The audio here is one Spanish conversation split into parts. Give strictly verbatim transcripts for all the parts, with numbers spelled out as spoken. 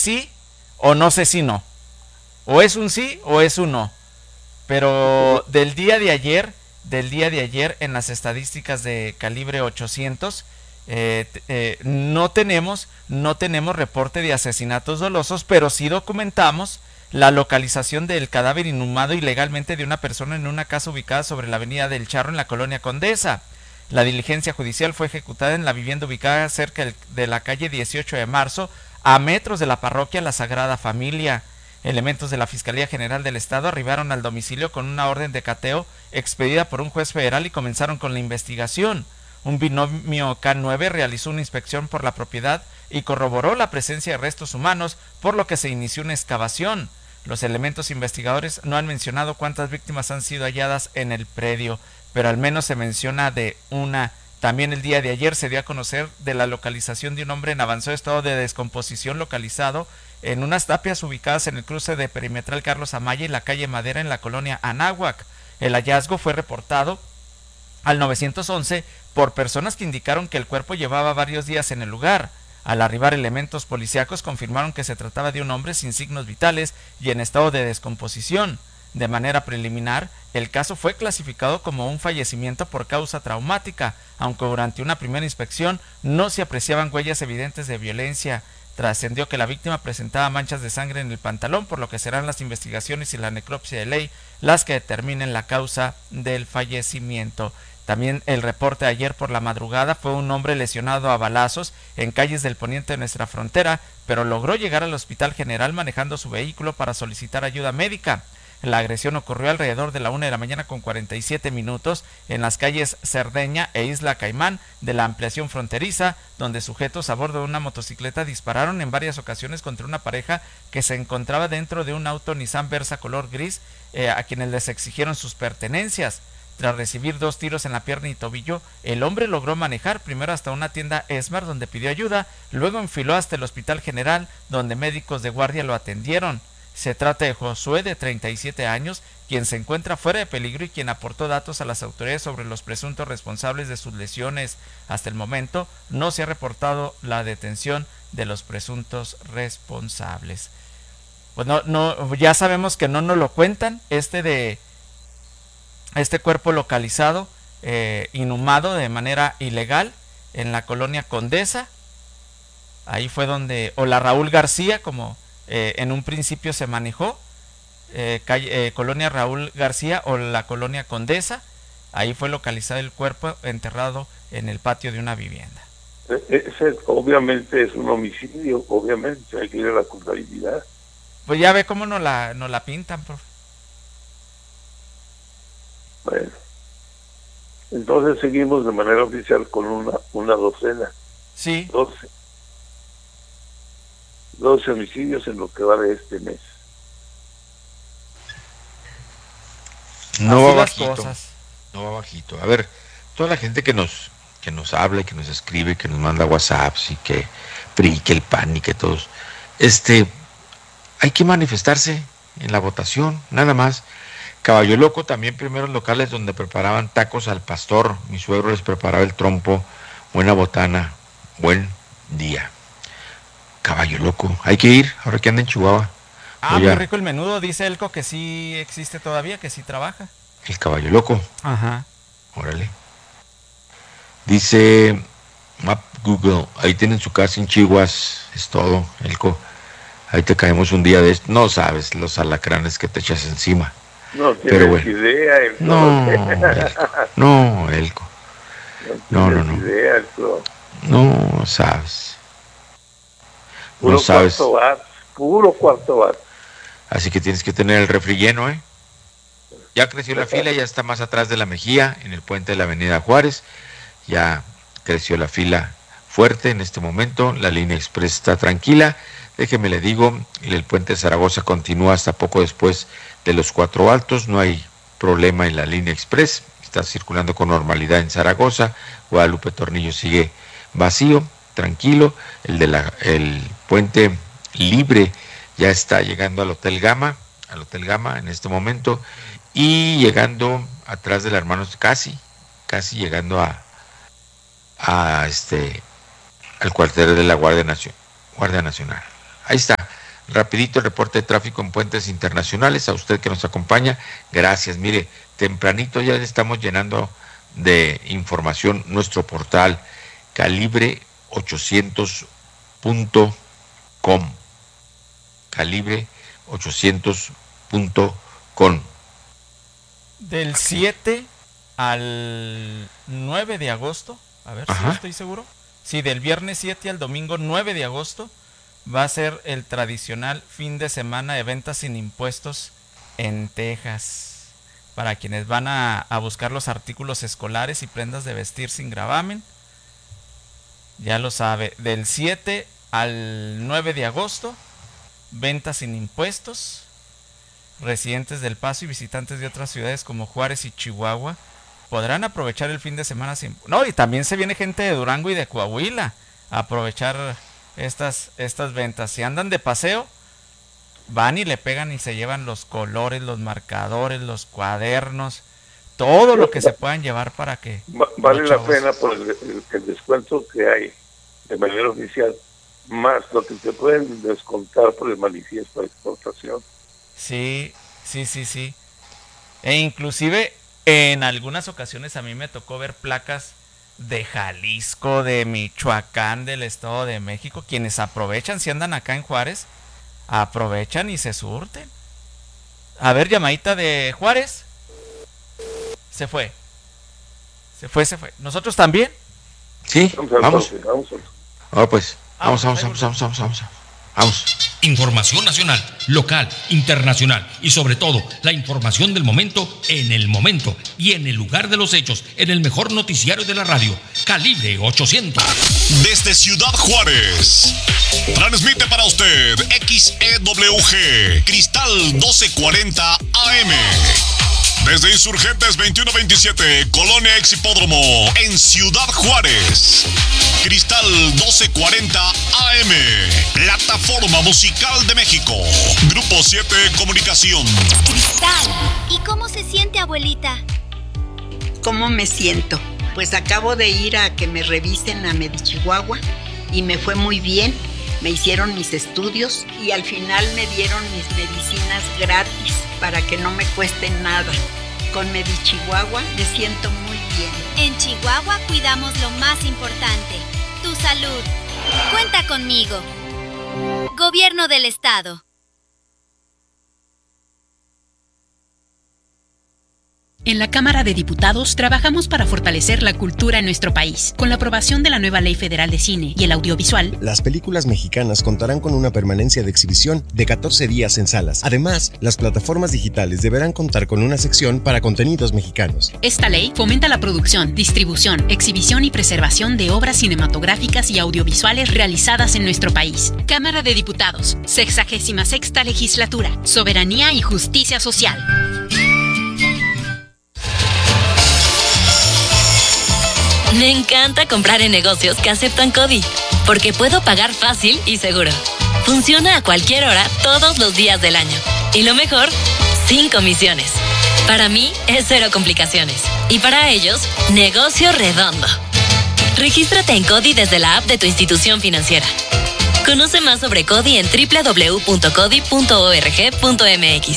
sí o no sé si no. O es un sí o es un no. Pero del día de ayer, del día de ayer en las estadísticas de calibre ochocientos, eh, eh, no tenemos, no tenemos reporte de asesinatos dolosos, pero sí documentamos la localización del cadáver inhumado ilegalmente de una persona en una casa ubicada sobre la avenida del Charro en la colonia Condesa. La diligencia judicial fue ejecutada en la vivienda ubicada cerca de la calle dieciocho de marzo, a metros de la parroquia La Sagrada Familia. Elementos de la Fiscalía General del Estado arribaron al domicilio con una orden de cateo expedida por un juez federal y comenzaron con la investigación. Un binomio K nueve realizó una inspección por la propiedad y corroboró la presencia de restos humanos, por lo que se inició una excavación. Los elementos investigadores no han mencionado cuántas víctimas han sido halladas en el predio, pero al menos se menciona de una. También el día de ayer se dio a conocer de la localización de un hombre en avanzado estado de descomposición localizado en unas tapias ubicadas en el cruce de Perimetral Carlos Amaya y la calle Madera en la colonia Anáhuac. El hallazgo fue reportado al nueve once por personas que indicaron que el cuerpo llevaba varios días en el lugar. Al arribar elementos policíacos confirmaron que se trataba de un hombre sin signos vitales y en estado de descomposición. De manera preliminar, el caso fue clasificado como un fallecimiento por causa traumática, aunque durante una primera inspección no se apreciaban huellas evidentes de violencia. Trascendió que la víctima presentaba manchas de sangre en el pantalón, por lo que serán las investigaciones y la necropsia de ley las que determinen la causa del fallecimiento. También el reporte de ayer por la madrugada fue un hombre lesionado a balazos en calles del poniente de nuestra frontera, pero logró llegar al Hospital General manejando su vehículo para solicitar ayuda médica. La agresión ocurrió alrededor de la una de la mañana con cuarenta y siete minutos en las calles Cerdeña e Isla Caimán de la ampliación fronteriza, donde sujetos a bordo de una motocicleta dispararon en varias ocasiones contra una pareja que se encontraba dentro de un auto Nissan Versa color gris, eh, a quienes les exigieron sus pertenencias. Tras recibir dos tiros en la pierna y tobillo, el hombre logró manejar primero hasta una tienda Esmar donde pidió ayuda, luego enfiló hasta el Hospital General donde médicos de guardia lo atendieron. Se trata de Josué, de treinta y siete años, quien se encuentra fuera de peligro y quien aportó datos a las autoridades sobre los presuntos responsables de sus lesiones. Hasta el momento no se ha reportado la detención de los presuntos responsables. Pues no, no, ya sabemos que no nos lo cuentan, este de este cuerpo localizado, eh, inhumado de manera ilegal en la colonia Condesa. Ahí fue donde, o la Raúl García, como eh, en un principio se manejó, eh, calle, eh, colonia Raúl García o la colonia Condesa. Ahí fue localizado el cuerpo enterrado en el patio de una vivienda. Ese obviamente es un homicidio, obviamente, hay que ir a la culpabilidad. Pues ya ve cómo nos la, nos la pintan, profe. Bueno, entonces seguimos de manera oficial con una, una docena. Sí. Doce. Doce homicidios en lo que va de este mes. No va bajito, no va bajito. A ver, toda la gente que nos que nos habla, que nos escribe, que nos manda WhatsApps y que P R I, que el P A N y que todos, este, hay que manifestarse en la votación, nada más. Caballo Loco, también primeros locales donde preparaban tacos al pastor, mi suegro les preparaba el trompo, buena botana, buen día. Caballo Loco, hay que ir, ahora que anda en Chihuahua. Ah, muy rico el menudo, dice Elco que sí existe todavía, que sí trabaja. El Caballo Loco. Ajá. Órale. Dice Map Google, ahí tienen su casa en Chihuas, es todo, Elco. Ahí te caemos un día de esto. No sabes los alacranes que te echas encima. No tienes bueno. idea, Elco. No, Elco. No, Elco. No, no, no. Idea, Elco. No sabes. Puro no sabes. Cuarto bar, puro cuarto bar. Así que tienes que tener el refri lleno, ¿eh? Ya creció la fila, ya está más atrás de la Mejía, en el puente de la Avenida Juárez. Ya creció la fila fuerte en este momento. La línea express está tranquila. Déjeme le digo, el puente de Zaragoza continúa hasta poco después de los Cuatro Altos. No hay problema en la línea express. Está circulando con normalidad en Zaragoza. Guadalupe Tornillo sigue vacío, tranquilo. El de la el puente libre ya está llegando al Hotel Gama, al Hotel Gama en este momento, y llegando atrás del Hermanos, casi, casi llegando a, a este, al cuartel de la Guardia Nacional. Guardia Nacional. Ahí está, rapidito el reporte de tráfico en puentes internacionales. A usted que nos acompaña, gracias. Mire, tempranito ya estamos llenando de información nuestro portal calibre ochocientos punto com. calibre ochocientos punto com. Del siete al nueve de agosto, a ver Ajá. si estoy seguro. Sí, del viernes siete al domingo nueve de agosto va a ser el tradicional fin de semana de ventas sin impuestos en Texas. Para quienes van a, a buscar los artículos escolares y prendas de vestir sin gravamen, ya lo sabe, del siete al nueve de agosto, ventas sin impuestos. Residentes del Paso y visitantes de otras ciudades como Juárez y Chihuahua podrán aprovechar el fin de semana sin... No, y también se viene gente de Durango y de Coahuila a aprovechar estas, estas ventas. Si andan de paseo, van y le pegan y se llevan los colores, los marcadores, los cuadernos, todo lo que se puedan llevar para que... Vale la pena por el, el, el descuento que hay de manera oficial, más lo que te pueden descontar por el manifiesto de exportación. Sí, sí, sí, sí. E inclusive en algunas ocasiones a mí me tocó ver placas de Jalisco, de Michoacán, del Estado de México, quienes aprovechan, si andan acá en Juárez, aprovechan y se surten. A ver, llamadita de Juárez. Se fue. Se fue, se fue. ¿Nosotros también? Sí, Vamos. al vamos. toque, vamos. al- Ah, pues, vamos, Vamos, vamos, vamos, vamos, vamos, vamos. Vamos. Información nacional, local, internacional y sobre todo la información del momento en el momento y en el lugar de los hechos, en el mejor noticiario de la radio, Calibre ochocientos. Desde Ciudad Juárez, transmite para usted X E W G, Cristal doce cuarenta A M. Desde Insurgentes veintiuno veintisiete, Colonia Ex Hipódromo, en Ciudad Juárez. Cristal doce cuarenta A M, Plataforma Musical de México. Grupo siete Comunicación. Cristal. ¿Y cómo se siente, abuelita? ¿Cómo me siento? Pues acabo de ir a que me revisen a Medichihuahua y me fue muy bien. Me hicieron mis estudios y al final me dieron mis medicinas gratis para que no me cueste nada. Con Medichihuahua me siento muy bien. En Chihuahua cuidamos lo más importante, tu salud. Cuenta conmigo. Gobierno del Estado. En la Cámara de Diputados trabajamos para fortalecer la cultura en nuestro país. Con la aprobación de la nueva Ley Federal de Cine y el Audiovisual, las películas mexicanas contarán con una permanencia de exhibición de catorce días en salas. Además, las plataformas digitales deberán contar con una sección para contenidos mexicanos. esta ley fomenta la producción, distribución, exhibición y preservación de obras cinematográficas y audiovisuales realizadas en nuestro país. Cámara de Diputados, sexagésima sexta Legislatura, Soberanía y Justicia Social. Me encanta comprar en negocios que aceptan CODI, porque puedo pagar fácil y seguro. Funciona a cualquier hora, todos los días del año. Y lo mejor, sin comisiones. Para mí, es cero complicaciones. Y para ellos, negocio redondo. Regístrate en CODI desde la app de tu institución financiera. Conoce más sobre CODI en doble u doble u doble u punto codi punto org punto m x.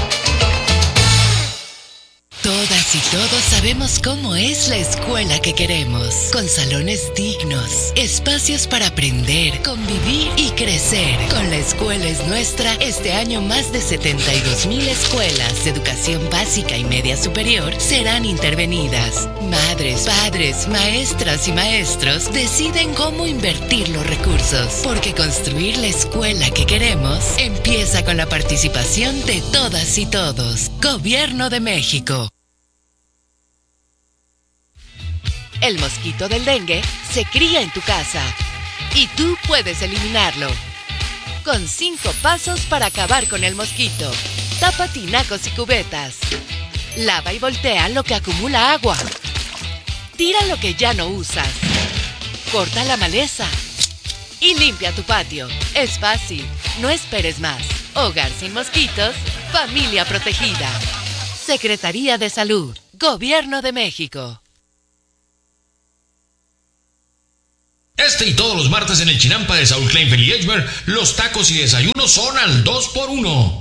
Todas y todos sabemos cómo es la escuela que queremos, con salones dignos, espacios para aprender, convivir y crecer. Con La Escuela es Nuestra, este año más de setenta y dos mil escuelas de educación básica y media superior serán intervenidas. Madres, padres, maestras y maestros deciden cómo invertir los recursos, porque construir la escuela que queremos empieza con la participación de todas y todos. Gobierno de México. El mosquito del dengue se cría en tu casa y tú puedes eliminarlo. Con cinco pasos para acabar con el mosquito. Tapa tinacos y cubetas. Lava y voltea lo que acumula agua. Tira lo que ya no usas. Corta la maleza. Y limpia tu patio. Es fácil, no esperes más. Hogar sin mosquitos, familia protegida. Secretaría de Salud, Gobierno de México. Este y todos los martes en el Chinampa de Saúl Kleinfeld y Edgemer, los tacos y desayunos son al dos por uno.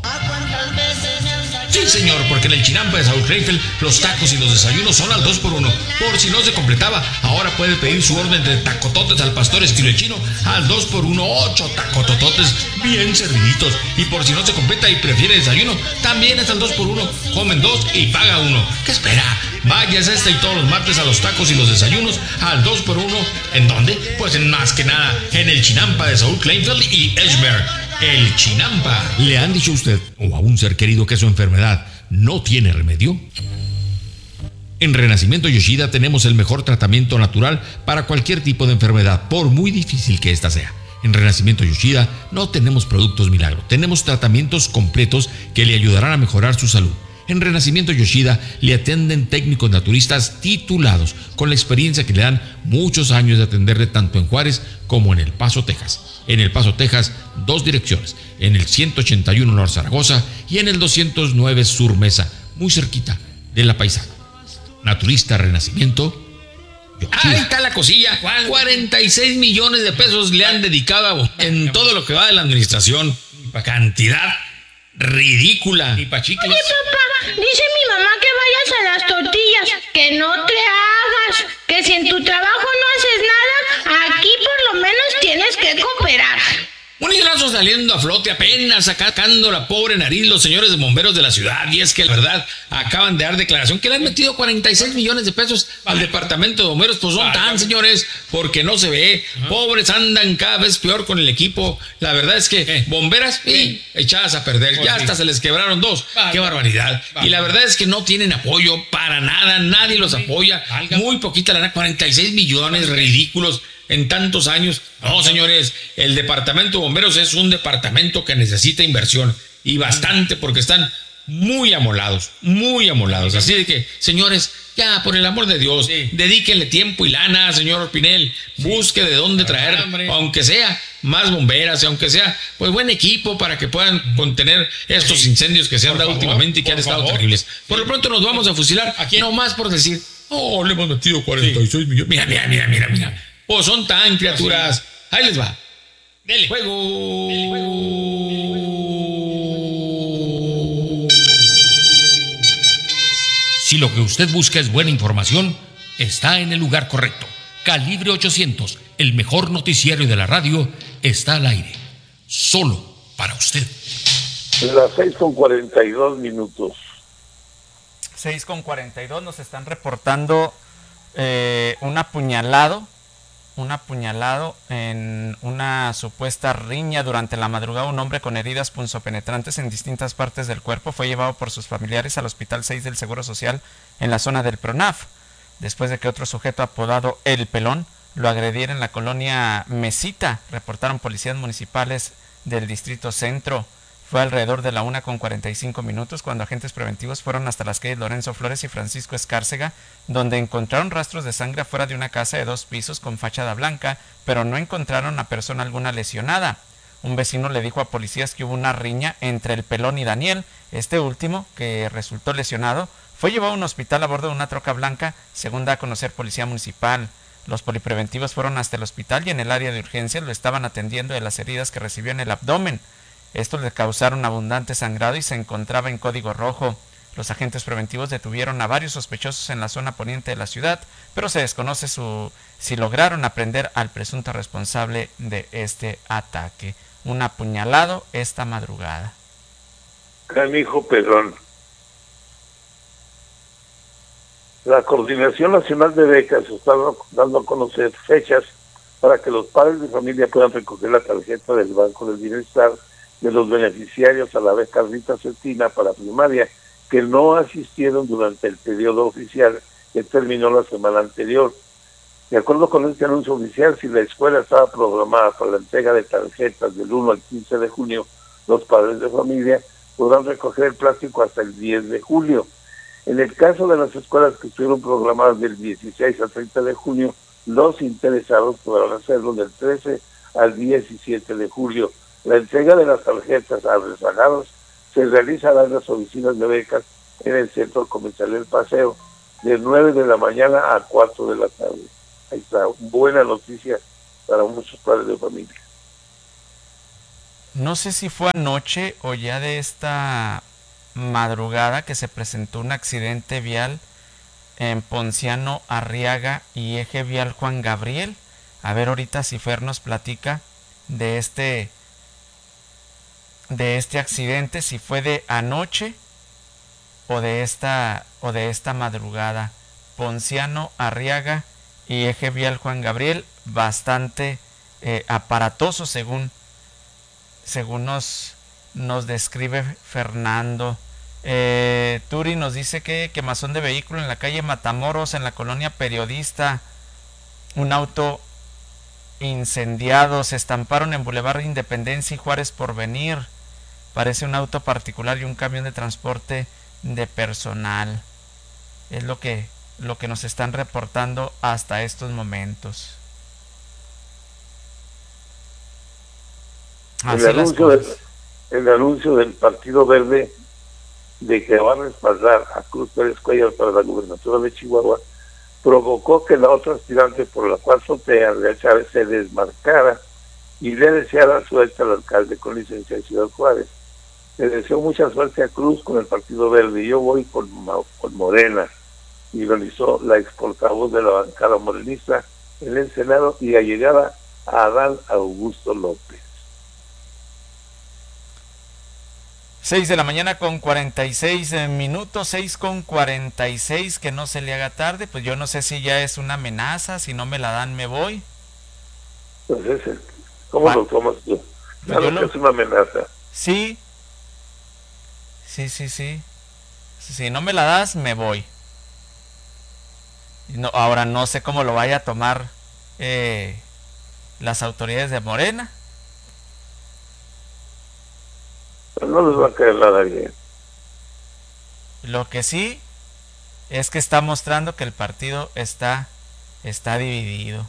Sí, señor, porque en el Chinampa de Saúl Kleinfeld, los tacos y los desayunos son al dos por uno. Por si no se completaba, ahora puede pedir su orden de tacototes al pastor estilo chino al dos por uno, ocho tacotototes bien serviditos. Y por si no se completa y prefiere desayuno, también es al dos por uno. Comen dos y paga uno. ¿Qué espera? Váyase este y todos los martes a los tacos y los desayunos al dos por uno. ¿En dónde? Pues en más que nada, en el Chinampa de Saúl Kleinfeld y Edgemer. El Chinampa. ¿Le han dicho a usted o a un ser querido que su enfermedad no tiene remedio? En Renacimiento Yoshida tenemos el mejor tratamiento natural para cualquier tipo de enfermedad, por muy difícil que ésta sea. En Renacimiento Yoshida no tenemos productos milagro, tenemos tratamientos completos que le ayudarán a mejorar su salud. En Renacimiento Yoshida le atienden técnicos naturistas titulados con la experiencia que le dan muchos años de atenderle tanto en Juárez como en El Paso, Texas. En El Paso, Texas, dos direcciones, en el ciento ochenta y uno Norte Zaragoza y en el doscientos nueve Sur Mesa, muy cerquita de La Paisana. Naturista Renacimiento Yoshida. Ahí está la cosilla. cuarenta y seis millones de pesos le han dedicado en todo lo que va de la administración. Cantidad ridícula. Y pa' chicles. Oye, papá, dice mi mamá que vayas a las tortillas, que no te hagas, que si en tu trabajo no haces nada, aquí por lo menos tienes que cooperar. Un hilazo saliendo a flote, apenas sacando la pobre nariz los señores de bomberos de la ciudad. Y es que la verdad acaban de dar declaración que le han metido cuarenta y seis millones de pesos al departamento de bomberos. Pues son tan, señores, porque no se ve. Pobres andan cada vez peor con el equipo. La verdad es que bomberas y echadas a perder. Ya hasta se les quebraron dos. Qué barbaridad. Y la verdad es que no tienen apoyo para nada. Nadie los apoya. Muy poquita lana, cuarenta y seis millones, ridículos. En tantos años. No, señores, el departamento de bomberos es un departamento que necesita inversión y bastante, porque están muy amolados, muy amolados. Así de que, señores, ya, por el amor de Dios, sí, dedíquenle tiempo y lana, señor Pinel. Busque de dónde traer, aunque sea más bomberas, aunque sea pues buen equipo para que puedan contener estos incendios que se han dado últimamente y que han estado terribles. Por lo pronto nos vamos a fusilar, no más por decir, oh, le hemos metido cuarenta y seis millones. Mira, mira, mira, mira, mira. O son tan criaturas. Ahí les va. Dele. Juego. Dele, juego. Si lo que usted busca es buena información, está en el lugar correcto. Calibre ochocientos, el mejor noticiario de la radio, está al aire. Solo para usted. Las seis con cuarenta y dos minutos. seis con cuarenta y dos nos están reportando eh, un apuñalado. Un apuñalado en una supuesta riña durante la madrugada. Un hombre con heridas punzopenetrantes en distintas partes del cuerpo fue llevado por sus familiares al Hospital seis del Seguro Social en la zona del PRONAF, después de que otro sujeto apodado El Pelón lo agrediera en la colonia Mesita, reportaron policías municipales del Distrito Centro. Fue alrededor de la una con cuarenta y cinco minutos cuando agentes preventivos fueron hasta las calles Lorenzo Flores y Francisco Escárcega, donde encontraron rastros de sangre afuera de una casa de dos pisos con fachada blanca, pero no encontraron a persona alguna lesionada. Un vecino le dijo a policías que hubo una riña entre El Pelón y Daniel. Este último, que resultó lesionado, fue llevado a un hospital a bordo de una troca blanca, según da a conocer Policía Municipal. Los polipreventivos fueron hasta el hospital y en el área de urgencias lo estaban atendiendo de las heridas que recibió en el abdomen. Esto le causaron abundante sangrado y se encontraba en código rojo. Los agentes preventivos detuvieron a varios sospechosos en la zona poniente de la ciudad, pero se desconoce su, si lograron aprender al presunto responsable de este ataque. Un apuñalado esta madrugada. Canijo Pedrón. La Coordinación Nacional de Becas está dando a conocer fechas para que los padres de familia puedan recoger la tarjeta del Banco del Bienestar de los beneficiarios a la beca Rita Cetina para primaria, que no asistieron durante el periodo oficial que terminó la semana anterior. De acuerdo con este anuncio oficial, si la escuela estaba programada para la entrega de tarjetas del uno al quince de junio, los padres de familia podrán recoger el plástico hasta el diez de julio. En el caso de las escuelas que estuvieron programadas del dieciséis al treinta de junio, los interesados podrán hacerlo del trece al diecisiete de julio. La entrega de las tarjetas a rezagados se realizará en las oficinas de becas en el Centro Comercial del Paseo, de nueve de la mañana a cuatro de la tarde. Ahí está, buena noticia para muchos padres de familia. No sé si fue anoche o ya de esta madrugada que se presentó un accidente vial en Ponciano Arriaga y eje vial Juan Gabriel. A ver ahorita si Fer nos platica de este de este accidente, si fue de anoche o de esta o de esta madrugada. Ponciano Arriaga y eje vial Juan Gabriel, bastante eh, aparatoso según según nos nos describe Fernando. eh, Turi nos dice que quemazón de vehículo en la calle Matamoros, en la colonia Periodista, un auto incendiado, se estamparon en Boulevard Independencia y Juárez Porvenir, parece un auto particular y un camión de transporte de personal, es lo que lo que nos están reportando hasta estos momentos. El anuncio, del, el anuncio del Partido Verde de que va a respaldar a Cruz Pérez Cuellar para la gubernatura de Chihuahua provocó que la otra aspirante por la cual sortea, Andrea Chávez, se desmarcara y le deseara suerte al alcalde con licencia de Ciudad Juárez. Le deseo mucha suerte a Cruz con el Partido Verde y yo voy con, con Morena, y realizó la ex portavoz de la bancada morenista en el Senado y allegada a Adán Augusto López. seis de la mañana con cuarenta y seis minutos, seis con cuarenta y seis, que no se le haga tarde, pues yo no sé si ya es una amenaza, si no me la dan me voy. Pues ese, ¿cómo lo tomas tú? Claro que es una amenaza. Sí, sí, sí, sí, si no me la das me voy. No, ahora no sé cómo lo vaya a tomar eh, las autoridades de Morena. No les va a caer nada bien. Lo que sí es que está mostrando que el partido está está dividido.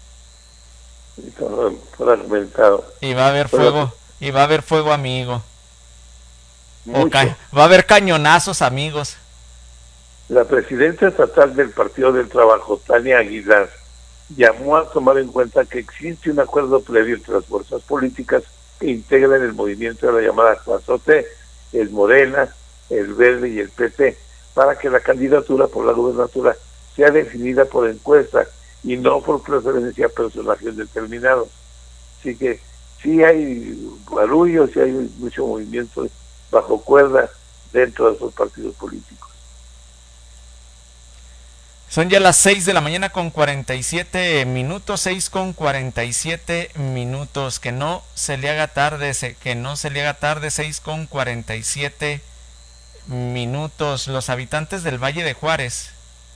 Está fragmentado. Y va a haber fuego, y va a haber fuego amigo. O ca- va a haber cañonazos amigos. La presidenta estatal del Partido del Trabajo, Tania Aguilar, llamó a tomar en cuenta que existe un acuerdo previo entre las fuerzas políticas que integran el movimiento de la llamada cuatro T, el Morena, el Verde y el P T, para que la candidatura por la gubernatura sea definida por encuesta y no por preferencia a personajes determinados. Así que sí hay barullo, sí hay mucho movimiento bajo cuerda dentro de esos partidos políticos. Son ya las seis de la mañana con cuarenta y siete minutos, seis con cuarenta y siete minutos, que no se le haga tarde, que no se le haga tarde, seis con cuarenta y siete minutos. Los habitantes del Valle de Juárez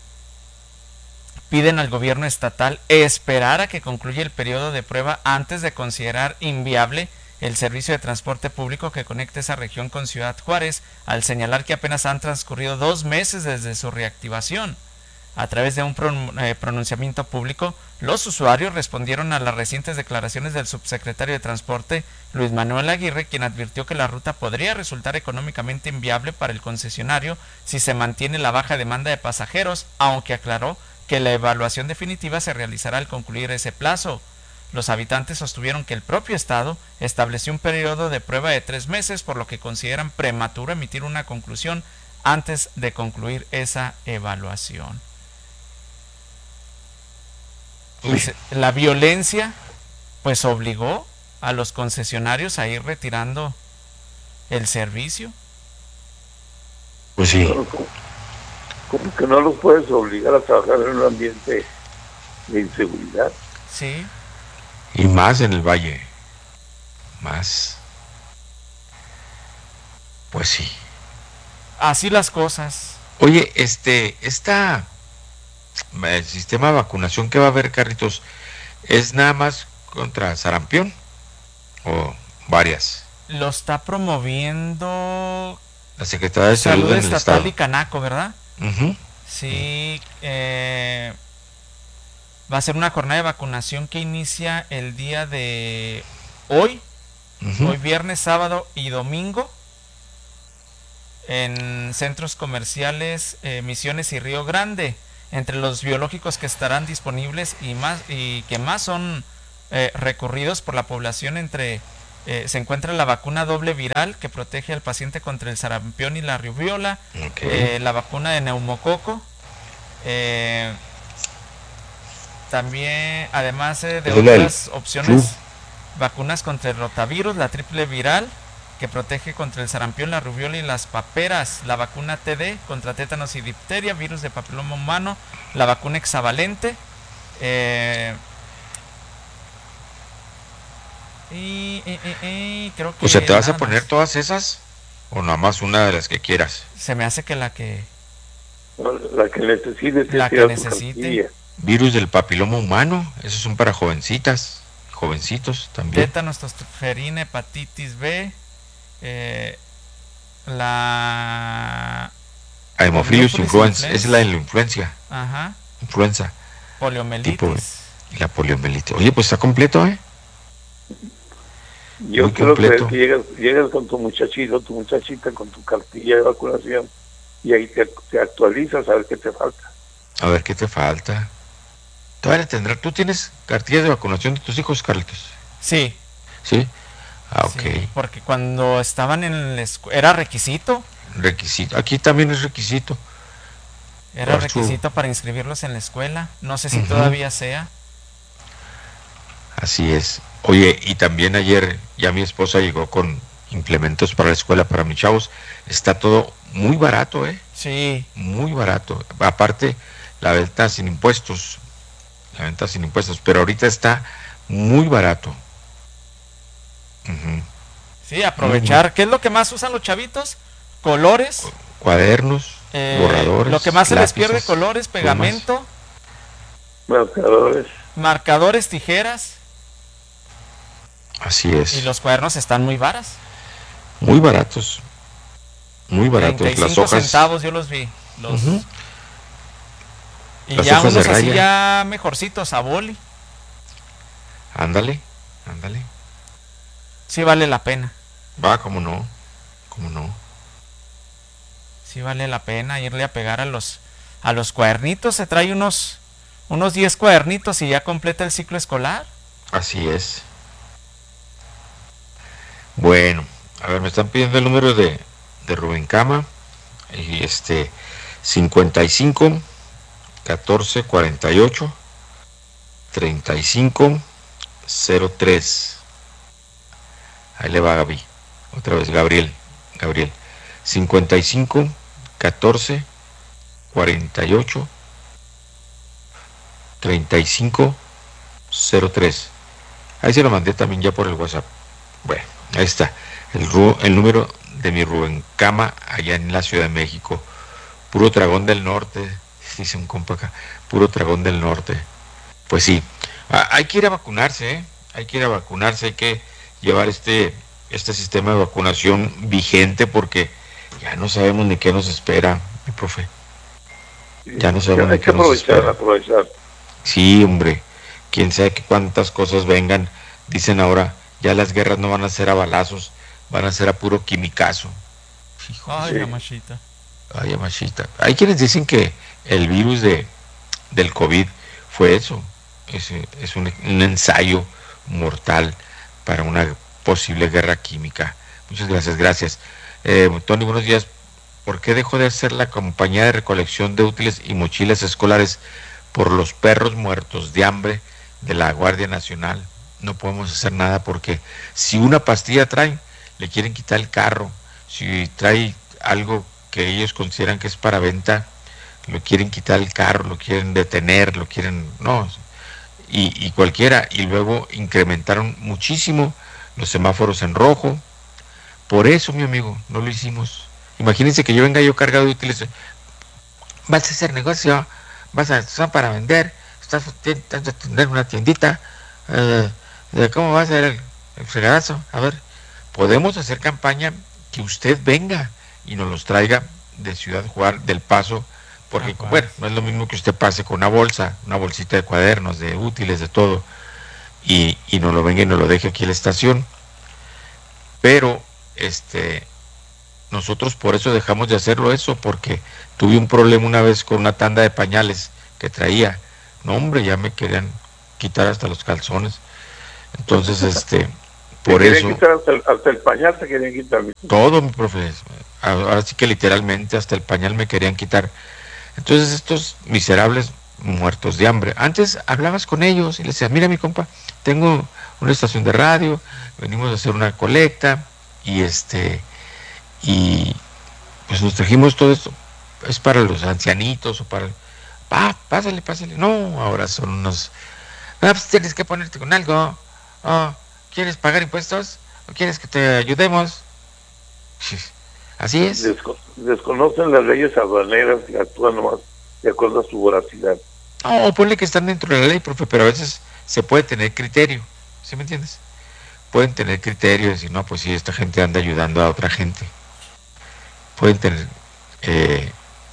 piden al gobierno estatal esperar a que concluya el periodo de prueba antes de considerar inviable el servicio de transporte público que conecte esa región con Ciudad Juárez, al señalar que apenas han transcurrido dos meses desde su reactivación. A través de un pronunciamiento público, los usuarios respondieron a las recientes declaraciones del subsecretario de Transporte, Luis Manuel Aguirre, quien advirtió que la ruta podría resultar económicamente inviable para el concesionario si se mantiene la baja demanda de pasajeros, aunque aclaró que la evaluación definitiva se realizará al concluir ese plazo. Los habitantes sostuvieron que el propio Estado estableció un periodo de prueba de tres meses, por lo que consideran prematuro emitir una conclusión antes de concluir esa evaluación. Pues, la violencia pues obligó a los concesionarios a ir retirando el servicio. Pues sí. Como que no los puedes obligar a trabajar en un ambiente de inseguridad. Sí. Y más en el valle. Más. Pues sí. Así las cosas. Oye, este, esta... el sistema de vacunación que va a haber, Carlitos, ¿es nada más contra sarampión o varias? Lo está promoviendo la Secretaría de Salud, Salud en el Estatal Estado. y Canaco, ¿verdad? Uh-huh. Sí, eh, va a ser una jornada de vacunación que inicia el día de hoy, uh-huh. hoy viernes, sábado y domingo, en centros comerciales eh, Misiones y Río Grande. Entre los biológicos que estarán disponibles y más y que más son eh, recurridos por la población entre... Eh, se encuentra la vacuna doble viral que protege al paciente contra el sarampión y la rubiola, okay. eh, la vacuna de neumococo, eh, también, además eh, de otras opciones, sí. vacunas contra el rotavirus, la triple viral que protege contra el sarampión, la rubiola y las paperas, la vacuna T D contra tétanos y difteria, virus de papiloma humano, la vacuna hexavalente, eh, Y, y, y, y creo que... O sea, ¿te vas a poner más. Todas esas? ¿O nada más una de las que quieras? Se me hace que la que... La que necesite. La que necesite. Virus del papiloma humano, esos son para jovencitas, jovencitos también. Tétanos, tosferina, hepatitis B, eh, la... Haemophilus influenza, es la de la influencia. Ajá. Influenza. Poliomielitis. Tipo, y la poliomielitis. Oye, pues está completo, ¿eh? Yo Muy quiero creer que llegas, llegas con tu muchachito, tu muchachita, con tu cartilla de vacunación y ahí te, te actualizas a ver qué te falta. A ver qué te falta. Te van a entender. ¿Tú tienes cartillas de vacunación de tus hijos, Carlitos? Sí. ¿Sí? Ah, ok. Sí, porque cuando estaban en la escuela, ¿era requisito? Requisito. Aquí también es requisito. Era Por requisito su... para inscribirlos en la escuela. No sé si uh-huh. todavía sea. Así es. Oye, y también ayer ya mi esposa llegó con implementos para la escuela para mis chavos. Está todo muy barato, ¿eh? Sí. Muy barato. Aparte, la venta sin impuestos. La venta sin impuestos. Pero ahorita está muy barato. Uh-huh. Sí, aprovechar. Muy, ¿Qué es lo que más usan los chavitos? Colores. Cuadernos, eh, borradores. Lo que más lápices, se les pierde, colores, pegamento. Marcadores. Marcadores, tijeras. Así es. Y los cuadernos están muy baratos. Muy baratos. Muy baratos. treinta y cinco las hojas. centavos yo los vi. Los... Uh-huh. Y las ya hojas unos de raya. Así ya mejorcitos a boli. Ándale, ándale. Sí vale la pena. Va, cómo no. Cómo no. Sí vale la pena irle a pegar a los a los cuadernitos. Se trae unos unos diez cuadernitos y ya completa el ciclo escolar. Así es. Bueno, a ver, me están pidiendo el número de, de Rubén Cama, y este, cincuenta y cinco, catorce, cuarenta y ocho, treinta y cinco, cero tres. Ahí le va Gaby, otra vez, Gabriel, Gabriel, cincuenta y cinco, catorce, cuarenta y ocho, treinta y cinco, cero tres. Ahí se lo mandé también ya por el WhatsApp. Bueno. Ahí está, el, el número de mi Rubén Cama allá en la Ciudad de México. Puro Dragón del Norte, dice un compa acá, puro Dragón del Norte. Pues sí, hay que ir a vacunarse, ¿eh? Hay que ir a vacunarse, hay que llevar este, este sistema de vacunación vigente porque ya no sabemos ni qué nos espera, mi profe. Ya no sabemos ni qué nos espera. Aprovechar. Sí, hombre, quién sabe que cuántas cosas vengan, dicen ahora. Ya las guerras no van a ser a balazos, van a ser a puro quimicazo. Hijo, Ay, sí. Yamashita. Ay, Yamashita. Hay quienes dicen que el virus de del COVID fue eso. Es, es un, un ensayo mortal para una posible guerra química. Muchas gracias, gracias. Eh, Tony, buenos días. ¿Por qué dejó de hacer la compañía de recolección de útiles y mochilas escolares por los perros muertos de hambre de la Guardia Nacional? No podemos hacer nada porque si una pastilla trae, le quieren quitar el carro. Si trae algo que ellos consideran que es para venta, lo quieren quitar el carro, lo quieren detener, lo quieren... No, y, y cualquiera. Y luego incrementaron muchísimo los semáforos en rojo. Por eso, mi amigo, no lo hicimos. Imagínense que yo venga yo cargado de útiles. Vas a hacer negocio, vas a... son para vender, estás a tener una tiendita... Eh, ¿De cómo va a ser el, el fregadazo? A ver, podemos hacer campaña que usted venga y nos los traiga de Ciudad Juárez, del Paso, porque, ah, bueno, no es lo mismo que usted pase con una bolsa, una bolsita de cuadernos, de útiles, de todo, y, y nos lo venga y nos lo deje aquí en la estación. Pero, este, nosotros por eso dejamos de hacerlo eso, porque tuve un problema una vez con una tanda de pañales que traía. No, hombre, ya me querían quitar hasta los calzones. Entonces, este, por te eso... Quitar hasta, el, hasta el pañal te querían quitar. Todo, mi profe. Ahora sí que literalmente hasta el pañal me querían quitar. Entonces estos miserables muertos de hambre. Antes hablabas con ellos y les decías, mira mi compa, tengo una estación de radio, venimos a hacer una colecta y este y pues nos trajimos todo esto. Es para los ancianitos o para... Ah, pásale, pásale. No, ahora son unos... Ah, pues tienes que ponerte con algo. Oh, ¿quieres pagar impuestos? ¿O quieres que te ayudemos? Así es. Desco- desconocen las leyes aduaneras y actúan nomás de acuerdo a su voracidad. No, ponle que están dentro de la ley, profe, pero a veces se puede tener criterio. ¿Sí me entiendes? Pueden tener criterio y decir, no, pues sí, esta gente anda ayudando a otra gente. Pueden tener... Eh,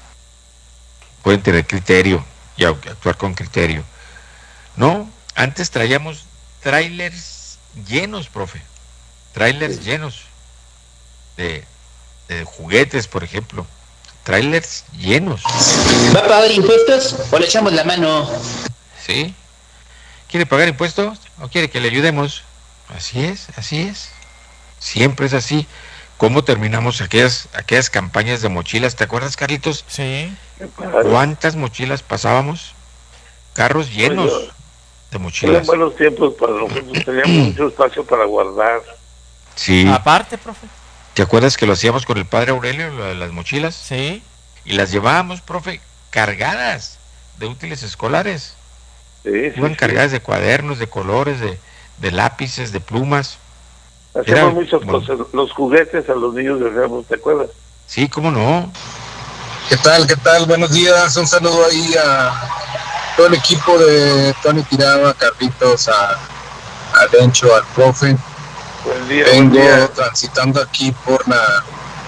pueden tener criterio y actuar con criterio. No, antes traíamos trailers llenos, profe, trailers sí. llenos de, de juguetes, por ejemplo, trailers llenos. ¿Va a pagar impuestos o le echamos la mano? Sí. ¿Quiere pagar impuestos o quiere que le ayudemos? Así es, así es. Siempre es así. ¿Cómo terminamos aquellas, aquellas campañas de mochilas? ¿Te acuerdas, Carlitos? Sí. ¿Cuántas mochilas pasábamos? Carros llenos Oye, de mochilas. Eran buenos tiempos para nosotros, teníamos mucho espacio para guardar. Sí. Aparte, profe. ¿Te acuerdas que lo hacíamos con el padre Aurelio, lo de las mochilas? Sí. Y las llevábamos, profe, cargadas de útiles escolares. Sí, sí, Iban sí. cargadas de cuadernos, de colores, de, de lápices, de plumas. Hacíamos Era, muchas bueno, cosas, los juguetes a los niños de Ramos, ¿te acuerdas? Sí, cómo no. ¿Qué tal? ¿Qué tal? Buenos días. Un saludo ahí a todo el equipo de Tony Tirado, a Carlitos, a, a Dencho, al profe. Buen día, Vengo buen día. transitando aquí por la,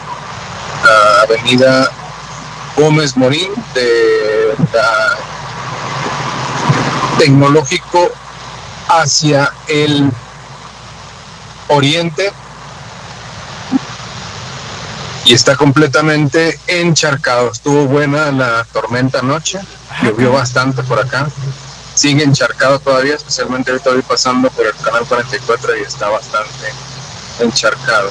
la avenida Gómez Morín de la Tecnológico hacia el oriente y está completamente encharcado. Estuvo buena la tormenta anoche, llovió bastante por acá, sigue encharcado todavía, especialmente ahorita voy pasando por el canal cuarenta y cuatro y está bastante encharcado.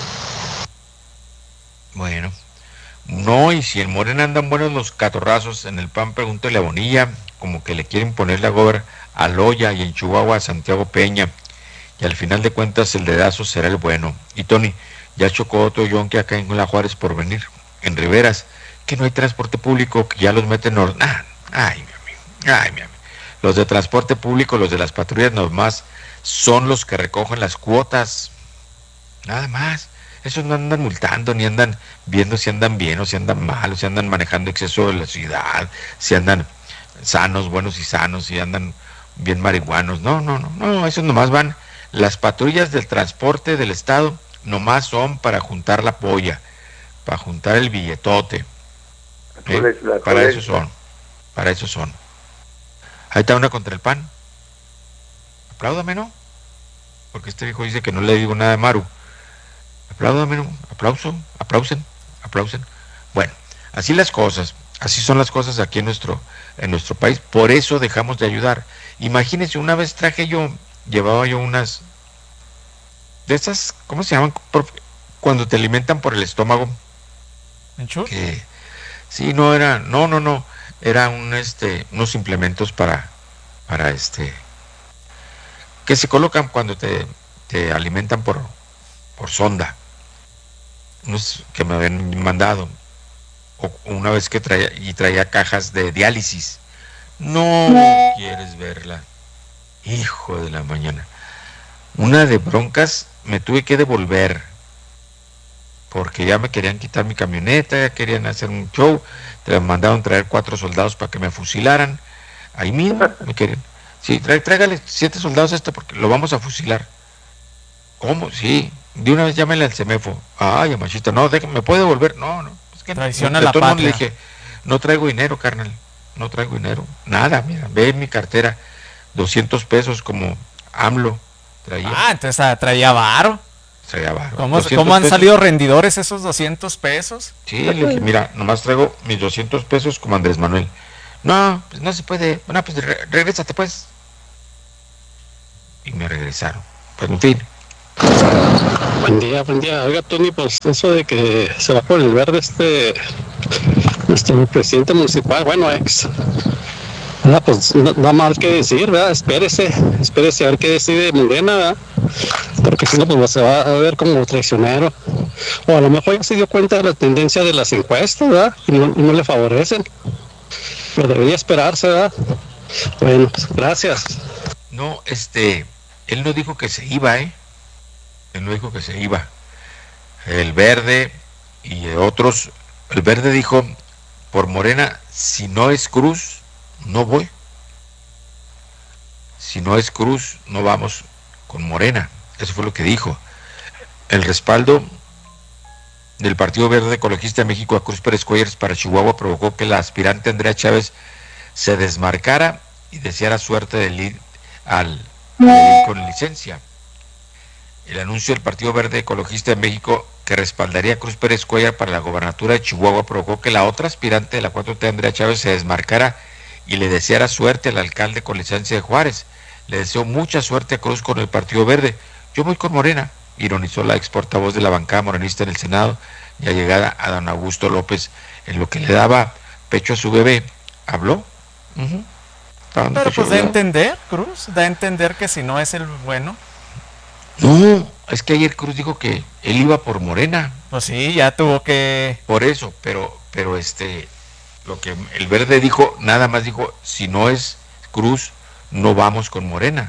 Bueno, no, y si en Morena andan buenos los catorrazos, en el P A N pregúntale a Bonilla, como que le quieren poner la gober a Loya y en Chihuahua a Santiago Peña. Y al final de cuentas el dedazo será el bueno. Y Tony, ya chocó otro yonque acá en La Juárez por venir, en Riveras, que no hay transporte público, que ya los meten... Or... Ah, ay, mi amigo, ay, mi amigo. Los de transporte público, los de las patrullas nomás, son los que recogen las cuotas. Nada más. Esos no andan multando, ni andan viendo si andan bien o si andan mal, o si andan manejando exceso de velocidad, si andan sanos, buenos y sanos, si andan bien marihuanos. No, no, no, no, esos nomás van... Las patrullas del transporte del Estado nomás son para juntar la polla, para juntar el billetote. ¿Eh? Para eso son, para eso son. Ahí está una contra el P A N. Apláudame, ¿no? Porque este viejo dice que no le digo nada de Maru. Apláudame, ¿no? Aplauso, aplausen, aplausen. Bueno, así las cosas, así son las cosas aquí en nuestro, en nuestro país. Por eso dejamos de ayudar. Imagínense, una vez traje yo... Llevaba yo unas de esas, ¿cómo se llaman? Por, cuando te alimentan por el estómago. Que, sí, no era, no, no, no, era un, este, unos implementos para, para este, que se colocan cuando te, te alimentan por, por sonda. Unos que me habían mandado. O una vez que traía, y traía cajas de diálisis. No quieres verla. Hijo de la mañana. Una de broncas me tuve que devolver. Porque ya me querían quitar mi camioneta, ya querían hacer un show. Te mandaron traer cuatro soldados para que me fusilaran. Ahí mismo me querían. Sí, trá, tráigale siete soldados a este porque lo vamos a fusilar. ¿Cómo? Sí. De una vez llámele al CEMEFO. Ay, machita, no, déjame, ¿me puede devolver? No, no. Es que traiciona no, la patria. Le dije, no traigo dinero, carnal. No traigo dinero. Nada, mira, ve en mi cartera. doscientos pesos como AMLO traía. Ah, entonces ah, traía varo. Traía varo. ¿Cómo, ¿cómo han pesos. Salido rendidores esos doscientos pesos? Sí, le dije, mira, nomás traigo mis doscientos pesos como Andrés Manuel. No, pues no se puede. Bueno, pues re regrésate pues. y me regresaron. Pues en fin. Buen día, buen día. Oiga, Tony, pues eso de que se va por el verde este nuestro presidente municipal, bueno, ex. Ah, pues no, nada más que decir, ¿verdad? Espérese, espérese a ver qué decide Morena, ¿verdad? Porque si no, pues se va a ver como traicionero. O a lo mejor ya se dio cuenta de la tendencia de las encuestas, ¿verdad? Y no, y no le favorecen. Pero debería esperarse, ¿verdad? Bueno, pues, gracias. No, este, él no dijo que se iba, ¿eh? Él no dijo que se iba. El Verde y otros, el Verde dijo, por Morena, si no es Cruz, no voy. Si no es Cruz, no vamos con Morena. Eso fue lo que dijo. El respaldo del Partido Verde Ecologista de México a Cruz Pérez Cuéllar para Chihuahua provocó que la aspirante Andrea Chávez se desmarcara y deseara suerte de ir al de ir con licencia. El anuncio del Partido Verde Ecologista de México que respaldaría a Cruz Pérez Cuéllar para la gobernatura de Chihuahua provocó que la otra aspirante de la cuatro T, Andrea Chávez, se desmarcara y le deseara suerte al alcalde con licencia de Juárez. Le deseo mucha suerte a Cruz con el Partido Verde. Yo voy con Morena, ironizó la ex portavoz de la bancada morenista en el Senado, ya llegada a don Augusto López, en lo que le daba pecho a su bebé. ¿Habló? Uh-huh. Pero pues da a entender, Cruz, da a entender que si no es el bueno. No, es que ayer Cruz dijo que él iba por Morena. Pues sí, ya tuvo que... Por eso, pero, pero este, lo que el Verde dijo, nada más dijo, si no es Cruz, no vamos con Morena.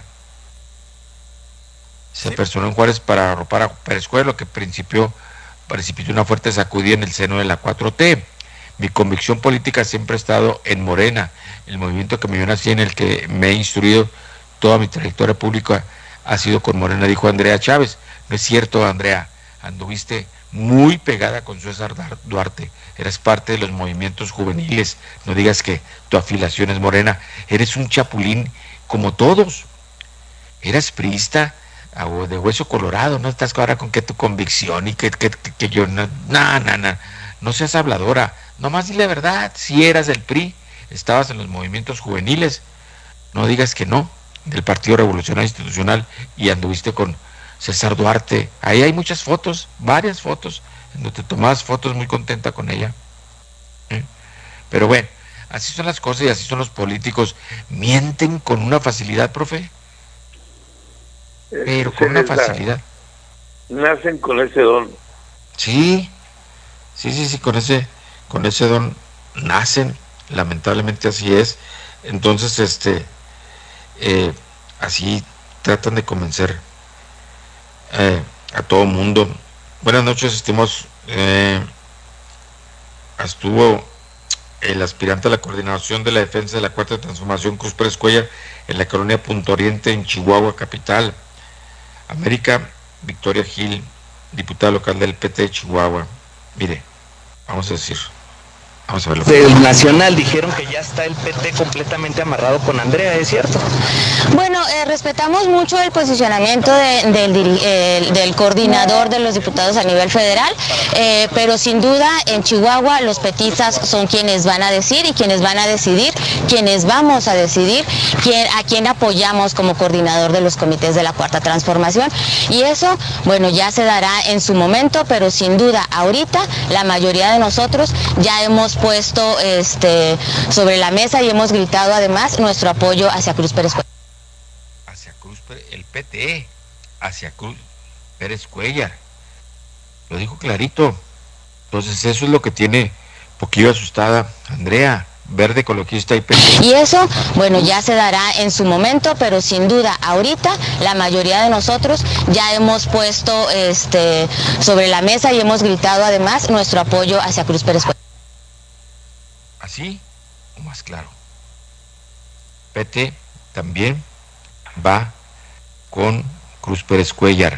Se sí. personó en Juárez para arropar a Pérez Cuéllar, lo que principió, precipitó una fuerte sacudida en el seno de la cuatro T. Mi convicción política siempre ha estado en Morena, el movimiento que me vio así, en el que me he instruido toda mi trayectoria pública ha sido con Morena, dijo Andrea Chávez. No es cierto, Andrea, anduviste muy pegada con César Duarte, eres parte de los movimientos juveniles, no digas que tu afiliación es Morena, eres un chapulín como todos, eras priista de hueso colorado, no estás ahora con que tu convicción y que, que, que, que yo, no, no, no, no, no seas habladora, nomás dile la verdad, si eras del P R I, estabas en los movimientos juveniles, no digas que no, del Partido Revolucionario Institucional, y anduviste con César Duarte. Ahí hay muchas fotos, varias fotos, en donde te tomabas fotos muy contenta con ella. ¿Eh? Pero bueno, así son las cosas y así son los políticos. Mienten con una facilidad, profe. Pero con una facilidad. Nacen con ese don. Sí, sí, sí, sí, con ese, con ese don nacen, lamentablemente así es. Entonces, este, eh, así tratan de convencer eh, a todo mundo. Buenas noches, estimados. Eh, estuvo el aspirante a la coordinación de la defensa de la Cuarta Transformación, Cruz Pérez Cuéllar, en la colonia Punto Oriente, en Chihuahua capital. América Victoria Gil, diputada local del P T de Chihuahua. Mire, vamos a decir, vamos a verlo. Del Nacional dijeron que ya está el P T completamente amarrado con Andrea, ¿es cierto? Bueno, eh, respetamos mucho el posicionamiento de, del, eh, del coordinador de los diputados a nivel federal, eh, pero sin duda en Chihuahua los petistas son quienes van a decir y quienes van a decidir, quienes vamos a decidir quién, a quién apoyamos como coordinador de los comités de la Cuarta Transformación, y eso, bueno, ya se dará en su momento, pero sin duda ahorita la mayoría de nosotros ya hemos puesto este, sobre la mesa y hemos gritado además nuestro apoyo hacia Cruz Pérez Cuéllar. Hacia Cruz, el P T, hacia Cruz Pérez Cuéllar. Lo dijo clarito. Entonces eso es lo que tiene poquillo asustada Andrea, Verde Ecologista y P T. Y eso, bueno, ya se dará en su momento, pero sin duda ahorita la mayoría de nosotros ya hemos puesto este, sobre la mesa y hemos gritado además nuestro apoyo hacia Cruz Pérez Cuéllar. Así o más claro. P T también va con Cruz Pérez Cuéllar,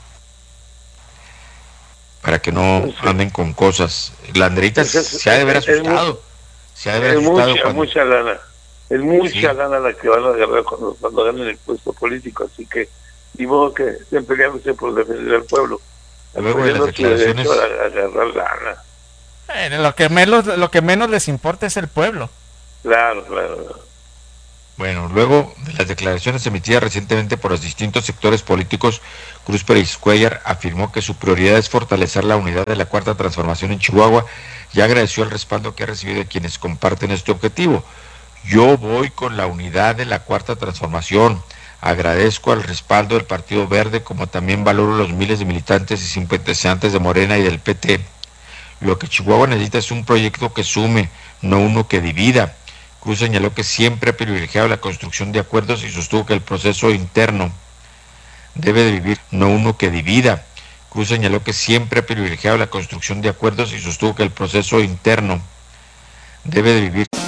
para que no anden con cosas. La Andreita es, se ha de haber asustado. Se ha de haber es asustado. Mucha, cuando... mucha lana. Es mucha sí. lana la que van a agarrar cuando, cuando ganen el puesto político. Así que, ni modo que estén peleándose por defender al pueblo. Luego de las declaraciones. A agarrar lana. Eh, lo, que menos, lo que menos les importa es el pueblo. Claro, claro. Bueno, luego de las declaraciones emitidas recientemente por los distintos sectores políticos, Cruz Pérez Cuellar afirmó que su prioridad es fortalecer la unidad de la Cuarta Transformación en Chihuahua y agradeció el respaldo que ha recibido de quienes comparten este objetivo. Yo voy con la unidad de la Cuarta Transformación. Agradezco al respaldo del Partido Verde, como también valoro los miles de militantes y simpatizantes de Morena y del P T. Lo que Chihuahua necesita es un proyecto que sume, no uno que divida. Cruz señaló que siempre ha privilegiado la construcción de acuerdos y sostuvo que el proceso interno debe de vivir, no uno que divida. Cruz señaló que siempre ha privilegiado la construcción de acuerdos y sostuvo que el proceso interno debe de vivir